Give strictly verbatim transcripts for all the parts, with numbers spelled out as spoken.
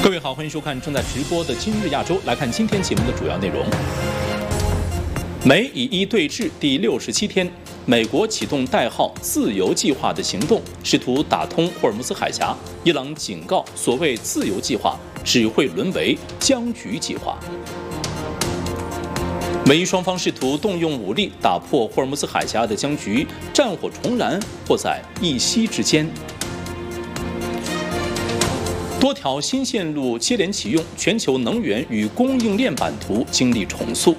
各位好，欢迎收看正在直播的《今日亚洲》。来看今天节目的主要内容：美以一对峙第六十七天，美国启动代号“自由计划”的行动，试图打通霍尔木兹海峡。伊朗警告，所谓“自由计划”只会沦为僵局计划。美伊双方试图动用武力打破霍尔木兹海峡的僵局，战火重燃或在一夕之间。多条新线路接连启用，全球能源与供应链版图经历重塑。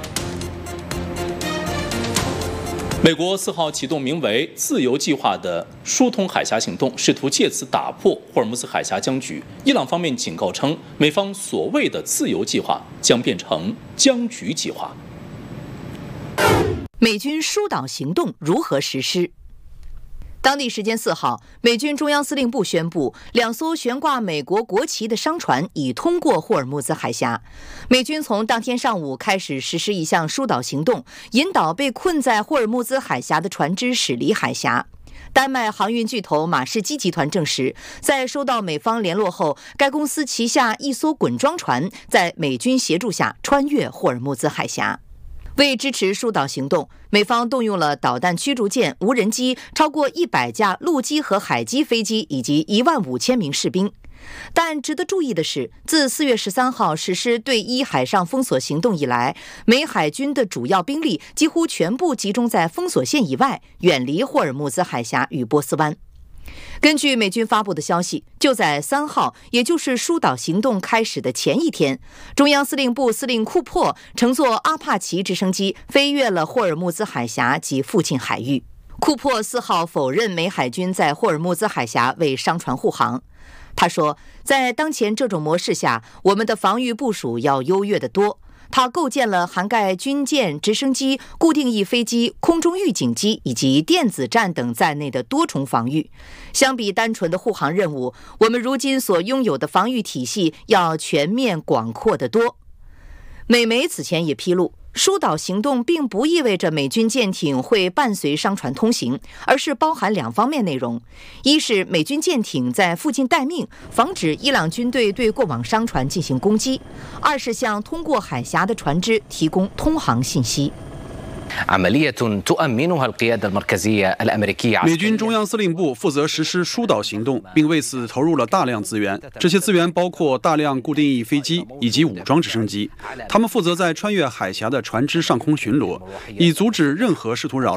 美国四号启动名为“自由计划”的疏通海峡行动，试图借此打破霍尔木兹海峡僵局。伊朗方面警告称，美方所谓的“自由计划”将变成僵局计划。 美军疏导行动如何实施？当地时间四号，美军中央司令部宣布，两艘悬挂美国国旗的商船已通过霍尔木兹海峡。美军从当天上午开始实施一项疏导行动，引导被困在霍尔木兹海峡的船只驶离海峡。丹麦航运巨头马士基集团证实，在收到美方联络后，该公司旗下一艘滚装船在美军协助下穿越霍尔木兹海峡。为支持疏导行动，美方动用了导弹驱逐舰、无人机、超过一百架陆基和海基飞机以及一万五千名士兵。但值得注意的是，自四月十三号实施对伊海上封锁行动以来，美海军的主要兵力几乎全部集中在封锁线以外，远离霍尔木兹海峡与波斯湾。根据美军发布的消息，就在三号，也就是疏导行动开始的前一天，中央司令部司令库珀乘坐阿帕奇直升机飞越了霍尔木兹海峡及附近海域。库珀四号否认美海军在霍尔木兹海峡为商船护航。他说，在当前这种模式下，我们的防御部署要优越得多。它构建了涵盖军舰、直升机、固定翼飞机、空中预警机以及电子战等在内的多重防御。相比单纯的护航任务，我们如今所拥有的防御体系要全面广阔得多。美媒此前也披露，疏导行动并不意味着美军舰艇会伴随商船通行，而是包含两方面内容：一是美军舰艇在附近待命，防止伊朗军队对过往商船进行攻击；二是向通过海峡的船只提供通航信息。 美军中央司令部负责实施疏导行动，并为此投入了大量资源。这些资源包括大量固定翼飞机以及武装直升机，他们负责在穿越海峡的船只上空巡逻，以阻止任何试图扰